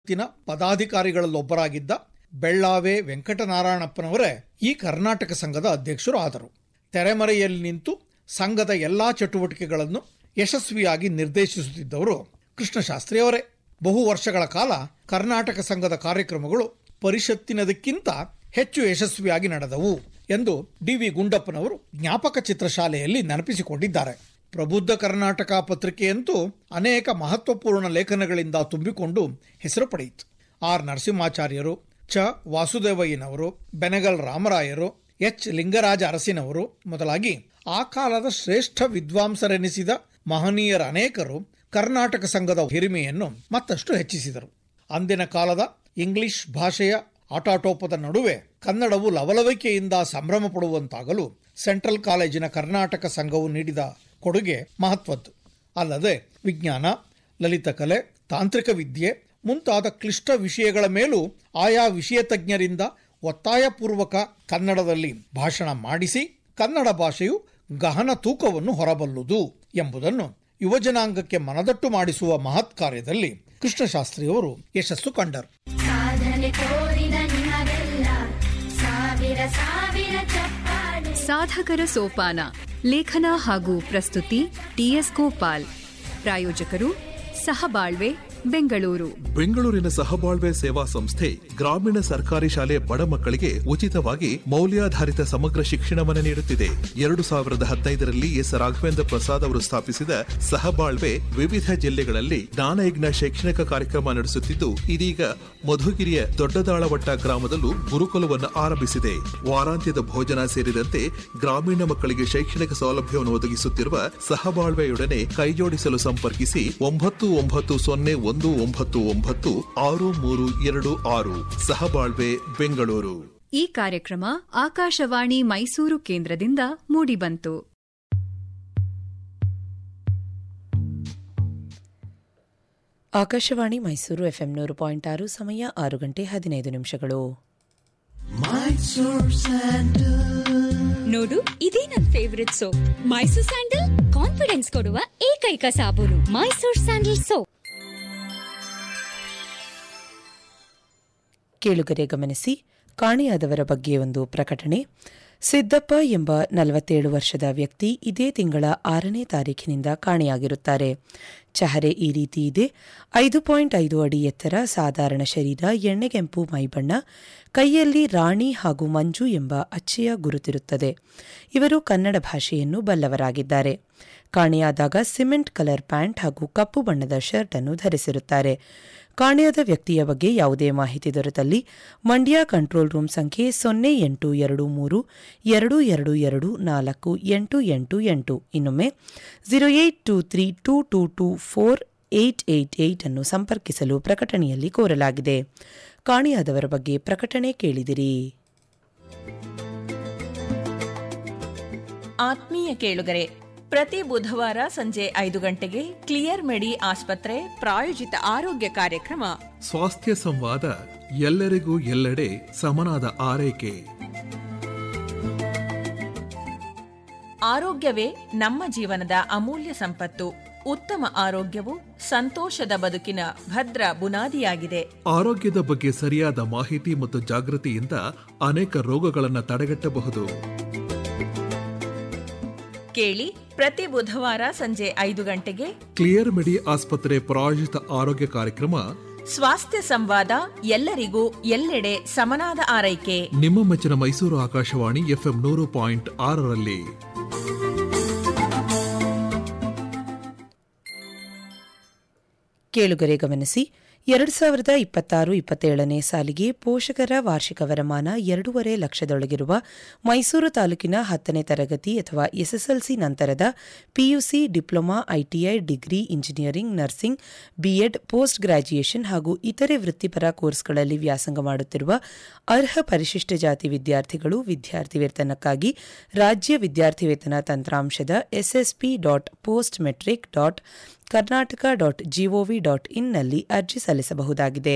ಪರಿಷತ್ತಿನ ಪದಾಧಿಕಾರಿಗಳಲ್ಲೊಬ್ಬರಾಗಿದ್ದ ಬೆಳ್ಳಾವೆ ವೆಂಕಟನಾರಾಯಣಪ್ಪನವರೇ ಈ ಕರ್ನಾಟಕ ಸಂಘದ ಅಧ್ಯಕ್ಷರು ಆದರು. ತೆರೆಮರೆಯಲ್ಲಿ ನಿಂತು ಸಂಘದ ಎಲ್ಲಾ ಚಟುವಟಿಕೆಗಳನ್ನು ಯಶಸ್ವಿಯಾಗಿ ನಿರ್ದೇಶಿಸುತ್ತಿದ್ದವರು ಕೃಷ್ಣಶಾಸ್ತ್ರಿಯವರೇ. ಬಹು ವರ್ಷಗಳ ಕಾಲ ಕರ್ನಾಟಕ ಸಂಘದ ಕಾರ್ಯಕ್ರಮಗಳು ಪರಿಷತ್ತಿನದಕ್ಕಿಂತ ಹೆಚ್ಚು ಯಶಸ್ವಿಯಾಗಿ ನಡೆದವು ಎಂದು ಡಿ.ವಿ. ಗುಂಡಪ್ಪನವರು ಜ್ಞಾಪಕ ಚಿತ್ರಶಾಲೆಯಲ್ಲಿ ನೆನಪಿಸಿಕೊಂಡಿದ್ದಾರೆ. ಪ್ರಬುದ್ಧ ಕರ್ನಾಟಕ ಪತ್ರಿಕೆಯಂತೂ ಅನೇಕ ಮಹತ್ವಪೂರ್ಣ ಲೇಖನಗಳಿಂದ ತುಂಬಿಕೊಂಡು ಹೆಸರು ಪಡೆಯಿತು. ಆರ್ ನರಸಿಂಹಾಚಾರ್ಯರು, ಚ ವಾಸುದೇವಯ್ಯನವರು, ಬೆನಗಲ್ ರಾಮರಾಯರು, ಎಚ್ ಲಿಂಗರಾಜ ಅರಸಿನವರು ಮೊದಲಾಗಿ ಆ ಕಾಲದ ಶ್ರೇಷ್ಠ ವಿದ್ವಾಂಸರೆನಿಸಿದ ಮಹನೀಯರ ಅನೇಕರು ಕರ್ನಾಟಕ ಸಂಘದ ಹಿರಿಮೆಯನ್ನು ಮತ್ತಷ್ಟು ಹೆಚ್ಚಿಸಿದರು. ಅಂದಿನ ಕಾಲದ ಇಂಗ್ಲಿಷ್ ಭಾಷೆಯ ಆಟಾಟೋಪದ ನಡುವೆ ಕನ್ನಡವು ಲವಲವಿಕೆಯಿಂದ ಸಂಭ್ರಮ ಪಡುವಂತಾಗಲು ಸೆಂಟ್ರಲ್ ಕಾಲೇಜಿನ ಕರ್ನಾಟಕ ಸಂಘವು ನೀಡಿದ ಕೊಡುಗೆ ಮಹತ್ವದ್ದು. ಅಲ್ಲದೆ ವಿಜ್ಞಾನ, ಲಲಿತಕಲೆ, ತಾಂತ್ರಿಕ ವಿದ್ಯೆ ಮುಂತಾದ ಕ್ಲಿಷ್ಟ ವಿಷಯಗಳ ಮೇಲೂ ಆಯಾ ವಿಷಯ ತಜ್ಞರಿಂದ ಒತ್ತಾಯಪೂರ್ವಕ ಕನ್ನಡದಲ್ಲಿ ಭಾಷಣ ಮಾಡಿಸಿ ಕನ್ನಡ ಭಾಷೆಯು ಗಹನ ತೂಕವನ್ನು ಹೊರಬಲ್ಲುದು ಎಂಬುದನ್ನು ಯುವಜನಾಂಗಕ್ಕೆ ಮನದಟ್ಟು ಮಾಡಿಸುವ ಮಹತ್ ಕಾರ್ಯದಲ್ಲಿ ಕೃಷ್ಣಶಾಸ್ತ್ರಿಯವರು ಯಶಸ್ಸು ಕಂಡರು. ಸಾಧಕರ ಸೋಪಾನ ಲೇಖನ ಹಾಗೂ ಪ್ರಸ್ತುತಿ ಟಿಎಸ್ ಗೋಪಾಲ್. ಪ್ರಾಯೋಜಕರು ಸಹಬಾಳ್ವೆ ಬೆಂಗಳೂರು. ಬೆಂಗಳೂರಿನ ಸಹಬಾಳ್ವೆ ಸೇವಾ ಸಂಸ್ಥೆ ಗ್ರಾಮೀಣ ಸರ್ಕಾರಿ ಶಾಲೆ ಬಡ ಮಕ್ಕಳಿಗೆ ಉಚಿತವಾಗಿ ಮೌಲ್ಯಾಧಾರಿತ ಸಮಗ್ರ ಶಿಕ್ಷಣವನ್ನು ನೀಡುತ್ತಿದೆ. 2015ರಲ್ಲಿ ಎಸ್ ರಾಘವೇಂದ್ರ ಪ್ರಸಾದ್ ಅವರು ಸ್ಥಾಪಿಸಿದ ಸಹಬಾಳ್ವೆ ವಿವಿಧ ಜಿಲ್ಲೆಗಳಲ್ಲಿ ಜ್ಞಾನಯಜ್ಞ ಶೈಕ್ಷಣಿಕ ಕಾರ್ಯಕ್ರಮ ನಡೆಸುತ್ತಿದ್ದು, ಇದೀಗ ಮಧುಗಿರಿಯ ದೊಡ್ಡದಾಳವಟ್ಟ ಗ್ರಾಮದಲ್ಲೂ ಗುರುಕುಲವನ್ನು ಆರಂಭಿಸಿದೆ. ವಾರಾಂತ್ಯದ ಭೋಜನ ಸೇರಿದಂತೆ ಗ್ರಾಮೀಣ ಮಕ್ಕಳಿಗೆ ಶೈಕ್ಷಣಿಕ ಸೌಲಭ್ಯವನ್ನು ಒದಗಿಸುತ್ತಿರುವ ಸಹಬಾಳ್ವೆಯೊಡನೆ ಕೈಜೋಡಿಸಲು ಸಂಪರ್ಕಿಸಿ 9919963226 ಸಹಬಾಳ್ವೆ ಬೆಂಗಳೂರು. ಈ ಕಾರ್ಯಕ್ರಮ ಆಕಾಶವಾಣಿ ಮೈಸೂರು ಕೇಂದ್ರದಿಂದ ಮೂಡಿಬಂತು. ಆಕಾಶವಾಣಿ ಮೈಸೂರು ಎಫ್ಎಂ 100.6. ಸಮಯ 6:15. ನೋಡು, ಇದೇ ನನ್ favourite soap. Mysore sandal confidence ಕೊಡುವ ಏಕೈಕ ಸಾಬೂನು. Mysore sandal soap. ಕೇಳುಗರೆ ಗಮನಿಸಿ, ಕಾಣೆಯಾದವರ ಬಗ್ಗೆ ಒಂದು ಪ್ರಕಟಣೆ. ಸಿದ್ದಪ್ಪ ಎಂಬ 47 ವರ್ಷದ ವ್ಯಕ್ತಿ ಇದೇ ತಿಂಗಳ 6ನೇ ತಾರೀಖಿನಿಂದ ಕಾಣೆಯಾಗಿರುತ್ತಾರೆ. ಚಹರೆ ಈ ರೀತಿ ಇದೆ: 5.5 ಅಡಿ ಎತ್ತರ, ಸಾಧಾರಣ ಶರೀರ, ಎಣ್ಣೆಗೆಂಪು ಮೈಬಣ್ಣ, ಕೈಯಲ್ಲಿ ರಾಣಿ ಹಾಗೂ ಮಂಜು ಎಂಬ ಅಚ್ಚೆಯ ಗುರುತಿರುತ್ತದೆ. ಇವರು ಕನ್ನಡ ಭಾಷೆಯನ್ನು ಬಲ್ಲವರಾಗಿದ್ದಾರೆ. ಕಾಣೆಯಾದಾಗ ಸಿಮೆಂಟ್ ಕಲರ್ ಪ್ಯಾಂಟ್ ಹಾಗೂ ಕಪ್ಪು ಬಣ್ಣದ ಶರ್ಟ್ ಅನ್ನು ಧರಿಸಿರುತ್ತಾರೆ. ಕಾಣೆಯಾದ ವ್ಯಕ್ತಿಯ ಬಗ್ಗೆ ಯಾವುದೇ ಮಾಹಿತಿ ದೊರೆತಲ್ಲಿ ಮಂಡ್ಯ ಕಂಟ್ರೋಲ್ ರೂಮ್ ಸಂಖ್ಯೆ 082222248888, ಇನ್ನೊಮ್ಮೆ 082322248888 ಅನ್ನು ಸಂಪರ್ಕಿಸಲು ಪ್ರಕಟಣೆಯಲ್ಲಿ ಕೋರಲಾಗಿದೆ. ಕಾಣೆಯಾದವರ ಬಗ್ಗೆ ಪ್ರಕಟಣೆ ಕೇಳಿದಿರಿ. ಆತ್ಮೀಯ ಕೇಳುಗರೆ, ಪ್ರತಿ ಬುಧವಾರ ಸಂಜೆ 5 ಗಂಟೆಗೆ ಕ್ಲಿಯರ್ ಮೆಡಿ ಆಸ್ಪತ್ರೆ ಪ್ರಾಯೋಜಿತ ಆರೋಗ್ಯ ಕಾರ್ಯಕ್ರಮ ಸ್ವಾಸ್ಥ್ಯ ಸಂವಾದ, ಎಲ್ಲರಿಗೂ ಎಲ್ಲೆಡೆ ಸಮನಾದ ಆರೈಕೆ. ಆರೋಗ್ಯವೇ ನಮ್ಮ ಜೀವನದ ಅಮೂಲ್ಯ ಸಂಪತ್ತು. ಉತ್ತಮ ಆರೋಗ್ಯವು ಸಂತೋಷದ ಬದುಕಿನ ಭದ್ರ ಬುನಾದಿಯಾಗಿದೆ. ಆರೋಗ್ಯದ ಬಗ್ಗೆ ಸರಿಯಾದ ಮಾಹಿತಿ ಮತ್ತು ಜಾಗೃತಿಯಿಂದ ಅನೇಕ ರೋಗಗಳನ್ನು ತಡೆಗಟ್ಟಬಹುದು. ಕೇಳಿ, ಪ್ರತಿ ಬುಧವಾರ ಸಂಜೆ 5 ಗಂಟೆಗೆ ಕ್ಲಿಯರ್ ಮೆಡಿ ಆಸ್ಪತ್ರೆ ಪ್ರಾಯೋಜಿತ ಆರೋಗ್ಯ ಕಾರ್ಯಕ್ರಮ ಸ್ವಾಸ್ಥ್ಯ ಸಂವಾದ, ಎಲ್ಲರಿಗೂ ಎಲ್ಲೆಡೆ ಸಮನಾದ ಆರೈಕೆ. ನಿಮ್ಮ ಮೆಚ್ಚಿನ ಮೈಸೂರು ಆಕಾಶವಾಣಿ ಎಫ್ಎಂ 100.6ರಲ್ಲಿ. ಕೇಳುಗರೆ ಗಮನಿಸಿ, 2026-27ನೇ ಸಾಲಿಗೆ ಪೋಷಕರ ವಾರ್ಷಿಕ ವರಮಾನ 2.5 ಲಕ್ಷದೊಳಗಿರುವ ಮೈಸೂರು ತಾಲೂಕಿನ 10ನೇ ತರಗತಿ ಅಥವಾ ಎಸ್ಎಸ್ಎಲ್ಸಿ ನಂತರದ PUC, diploma, ITI, degree, engineering, nursing, B Ed, post graduation ಹಾಗೂ ಇತರೆ ವೃತ್ತಿಪರ ಕೋರ್ಸ್ಗಳಲ್ಲಿ ವ್ಯಾಸಂಗ ಮಾಡುತ್ತಿರುವ ಅರ್ಹ ಪರಿಶಿಷ್ಟ ಜಾತಿ ವಿದ್ಯಾರ್ಥಿಗಳು ವಿದ್ಯಾರ್ಥಿ ವೇತನಕ್ಕಾಗಿ ರಾಜ್ಯ ವಿದ್ಯಾರ್ಥಿ ವೇತನ ತಂತ್ರಾಂಶದ ssp.postmetric.karnataka.gov.in ನಲ್ಲಿ ಅರ್ಜಿ ಸಲ್ಲಿಸಬಹುದಾಗಿದೆ.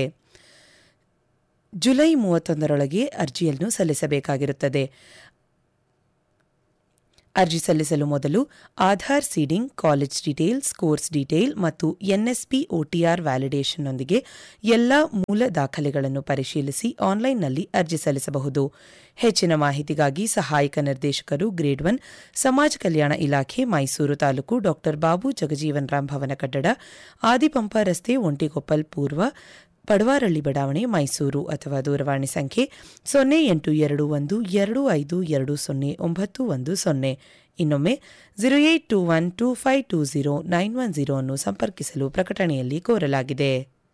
ಜುಲೈ 31ರೊಳಗೆ ಅರ್ಜಿಯನ್ನು ಸಲ್ಲಿಸಬೇಕಾಗಿರುತ್ತದೆ. ಅರ್ಜಿ ಸಲ್ಲಿಸಲು ಮೊದಲು Aadhaar seeding, college details, course detail ಮತ್ತು ಎನ್ಎಸ್ಪಿ OTR ವ್ಯಾಲಿಡೇಷನ್ನೊಂದಿಗೆ ಎಲ್ಲಾ ಮೂಲ ದಾಖಲೆಗಳನ್ನು ಪರಿಶೀಲಿಸಿ ಆನ್ಲೈನ್ನಲ್ಲಿ ಅರ್ಜಿ ಸಲ್ಲಿಸಬಹುದು. ಹೆಚ್ಚಿನ ಮಾಹಿತಿಗಾಗಿ ಸಹಾಯಕ ನಿರ್ದೇಶಕರು ಗ್ರೇಡ್ 1 ಸಮಾಜ ಕಲ್ಯಾಣ ಇಲಾಖೆ, ಮೈಸೂರು ತಾಲೂಕು, ಡಾ ಬಾಬು ಜಗಜೀವನ್ ರಾಮ್ ಭವನ ಕಟ್ಟಡ, ಆದಿಪಂಪ ರಸ್ತೆ, ಒಂಟಿಕೊಪ್ಪಲ್ ಪೂರ್ವ, ಪಡವಾರಳ್ಳಿ ಬಡಾವಣೆ, ಮೈಸೂರು ಅಥವಾ ದೂರವಾಣಿ ಸಂಖ್ಯೆ 08212520909110. ಇನ್ನೊಮ್ಮೆ 082125209110 ಅನ್ನು ಸಂಪರ್ಕಿಸಲು ಪ್ರಕಟಣೆಯಲ್ಲಿ ಕೋರಲಾಗಿದೆ.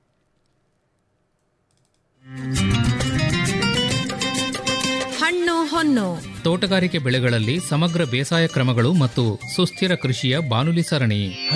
ಹಣ್ಣು ಹೊನ್ನು ತೋಟಗಾರಿಕೆ ಬೆಳೆಗಳಲ್ಲಿ ಸಮಗ್ರ ಬೇಸಾಯ ಕ್ರಮಗಳು ಮತ್ತು ಸುಸ್ಥಿರ ಕೃಷಿಯ ಬಾನುಲಿ ಸರಣಿ.